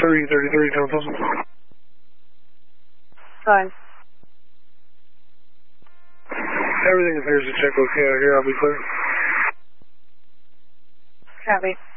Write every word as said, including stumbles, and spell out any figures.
three thirty-three, ten thousand. Fine. Everything appears to check okay out here. I'll be clear. Copy.